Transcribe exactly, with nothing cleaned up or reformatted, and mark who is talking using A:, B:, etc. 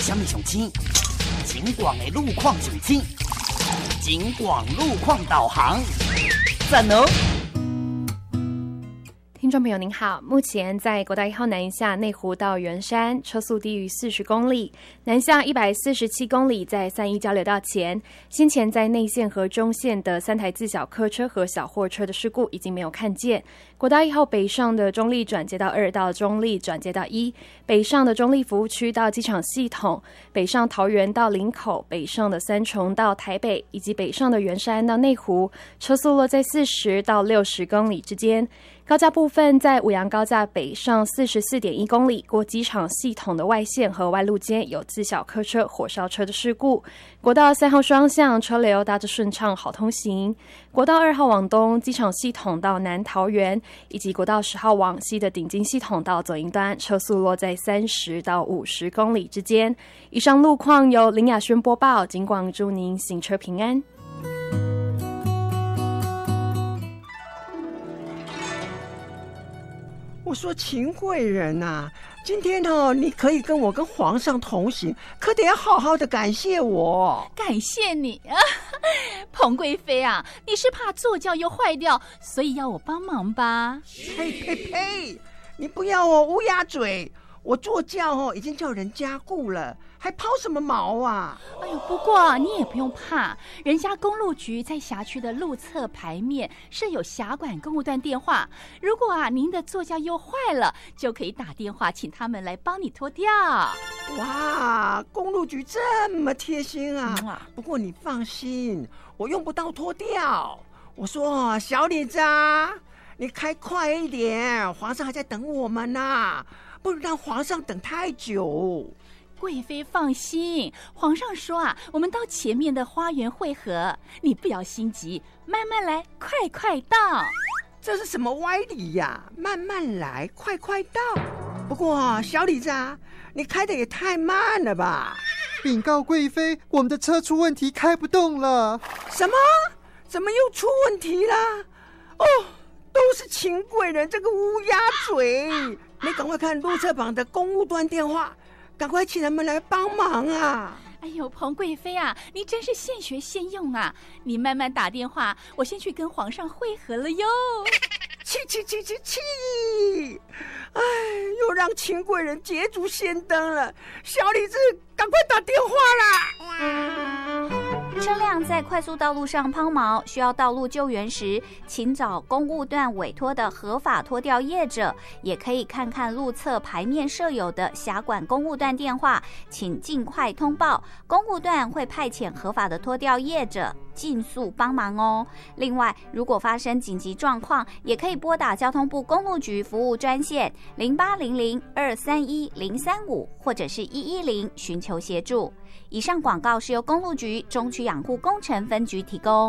A: 什么上青？警广的路况上青，警广路况导航，赞哦！
B: 听众朋友您好，目前在国道一号南下内湖到圆山，车速低于四十公里；南下一百四十七公里，在三一交流道前。先前在内线和中线的三台自小客车和小货车的事故已经没有看见。国道一号北上的中立转接到二到中立转接到一，北上的中立服务区到机场系统，北上桃园到林口，北上的三重到台北，以及北上的圆山到内湖，车速落在四十到六十公里之间。高架部分在五杨高架北上四十四点一公里，过机场系统的外线和外路间有自小客车、火烧车的事故。国道三号双向车流大致顺畅，好通行。国道二号往东机场系统到南桃园，以及国道十号往西的顶金系统到左营端，车速落在三十到五十公里之间。以上路况由林雅轩播报，警广祝您行车平安。
C: 我说秦贵人啊，今天哦，你可以跟我跟皇上同行，可得要好好的感谢我。
D: 感谢你啊，彭贵妃啊，你是怕坐轿又坏掉，所以要我帮忙吧？
C: 呸呸呸！你不要哦，乌鸦嘴！我坐轿哦，已经叫人加固了，还抛什么毛啊？
D: 哎呦，不过你也不用怕，人家公路局在辖区的路侧牌面设有辖管公务段电话，如果啊您的座驾又坏了，就可以打电话请他们来帮你拖掉。
C: 哇，公路局这么贴心啊！
D: 嗯、
C: 不过你放心，我用不到拖掉。我说小李子啊，你开快一点，皇上还在等我们呢、啊。不能让皇上等太久。
D: 贵妃放心，皇上说啊，我们到前面的花园会合，你不要心急，慢慢来，快快到。
C: 这是什么歪理呀？慢慢来，快快到。不过小李子啊，你开的也太慢了吧？
E: 禀告贵妃，我们的车出问题，开不动了。
C: 什么？怎么又出问题了？哦，都是秦贵人这个乌鸦嘴。你赶快看路侧旁的公务端电话，赶快请他们来帮忙啊！
D: 哎呦，彭贵妃啊，你真是现学现用啊！你慢慢打电话，我先去跟皇上会合了哟。
C: 气气气气气！哎，又让秦贵人捷足先登了。小李子，赶快打电话啦！
F: 车辆在快速道路上抛锚，需要道路救援时，请找公务段委托的合法拖吊业者，也可以看看路侧牌面设有的辖管公务段电话，请尽快通报，公务段会派遣合法的拖吊业者尽速帮忙哦。另外，如果发生紧急状况，也可以拨打交通部公路局服务专线零八零零二三一零三五或者是一一零寻求协助。以上广告是由公路局中区养护工程分局提供。